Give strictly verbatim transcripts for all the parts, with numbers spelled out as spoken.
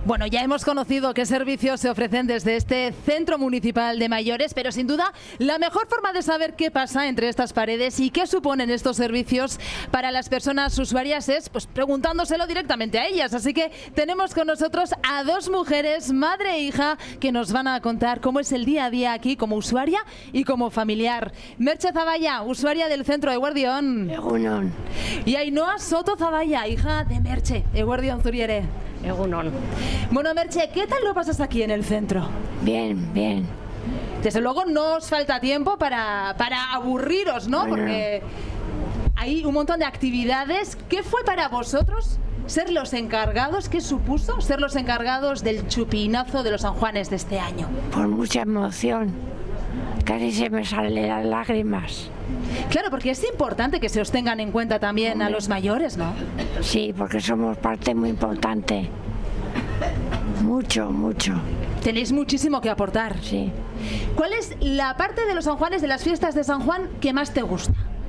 Bueno, ya hemos conocido qué servicios se ofrecen desde este Centro Municipal de Mayores, pero sin duda la mejor forma de saber qué pasa entre estas paredes y qué suponen estos servicios para las personas usuarias es pues preguntándoselo directamente a ellas. Así que tenemos con nosotros a dos mujeres, madre e hija, que nos van a contar cómo es el día a día aquí como usuaria y como familiar. Merche Zaballa, usuaria del Centro Eguerdión. Egunon. Y Ainhoa Soto Zaballa, hija de Merche, Eguerdión Zuriere. Egunon. Bueno, Merche, ¿qué tal lo pasas aquí en el centro? Bien, bien. Desde luego no os falta tiempo para, para aburriros, ¿no? Bueno. Porque hay un montón de actividades. ¿Qué fue para vosotros ser los encargados? ¿Qué supuso ser los encargados del chupinazo de los San Juanes de este año? Por mucha emoción. Casi se me salen las lágrimas. Claro, porque es importante que se os tengan en cuenta también Hombre. a los mayores, ¿no? Sí, porque somos parte muy importante. Mucho, mucho. Tenéis muchísimo que aportar. Sí. ¿Cuál es la parte de los San Juanes, de las fiestas de San Juan, que más te gusta?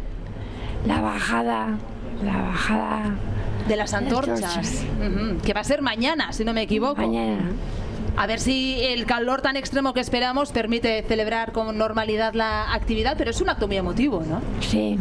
La bajada, la bajada. De las antorchas. antorchas. Ujú, que va a ser mañana, si no me equivoco. Mañana. A ver si el calor tan extremo que esperamos permite celebrar con normalidad la actividad, pero es un acto muy emotivo, ¿no? Sí.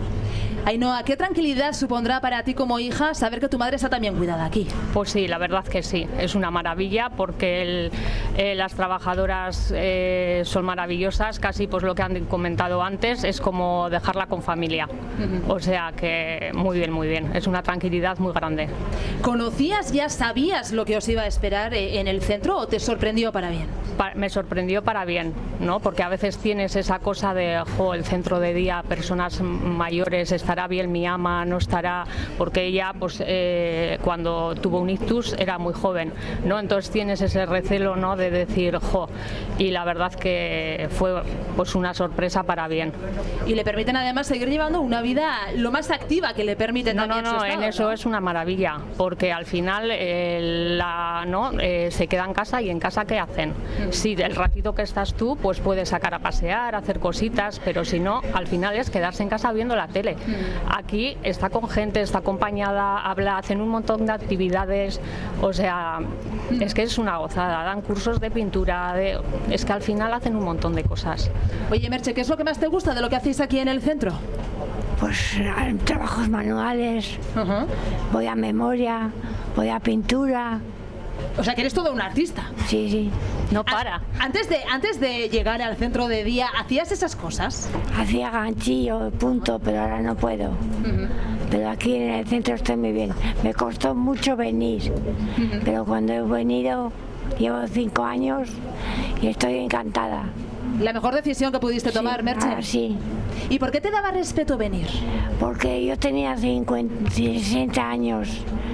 Ainhoa, ¿qué tranquilidad supondrá para ti como hija saber que tu madre está también cuidada aquí? Pues sí, la verdad que sí, es una maravilla porque el, eh, las trabajadoras eh, son maravillosas, casi pues lo que han comentado antes, es como dejarla con familia. Uh-huh. O sea que muy bien, muy bien, es una tranquilidad muy grande. ¿Conocías, ya sabías lo que os iba a esperar eh, en el centro o te sorprendió para bien? Pa- me sorprendió para bien, ¿no? Porque a veces tienes esa cosa de, jo, el centro de día, personas mayores, estará bien mi ama, no estará, porque ella pues eh, cuando tuvo un ictus era muy joven, ¿no? Entonces tienes ese recelo, ¿no? De decir, jo, y la verdad que fue pues una sorpresa para bien. Y le permiten además seguir llevando una vida lo más activa que le permite No, no, también no, su estado, en eso ¿no? es una maravilla, porque al final eh, la, ¿no? eh, se queda en casa y en casa ¿qué hacen? Mm. Sí, el ratito que estás tú, pues puedes sacar a pasear, hacer cositas, pero si no, al final es quedarse en casa viendo la tele. Mm. Aquí está con gente, está acompañada, habla, hacen un montón de actividades, o sea, mm. es que es una gozada, dan cursos de pintura, de, es que al final hacen un montón de cosas. Oye, Merche, ¿qué es lo que más te gusta de lo que hacéis aquí en el centro? Pues eh, trabajos manuales, Uh-huh. voy a memoria, voy a pintura. O sea, que eres todo un artista. Sí, sí. No para. Antes de, antes de llegar al centro de día, ¿hacías esas cosas? Hacía ganchillo, punto, pero ahora no puedo. Uh-huh. Pero aquí en el centro estoy muy bien. Me costó mucho venir, Uh-huh. pero cuando he venido llevo cinco años y estoy encantada. La mejor decisión que pudiste tomar, Sí, Merche. ahora sí, ¿Y por qué te daba respeto venir? porque yo tenía cincuenta, sesenta años.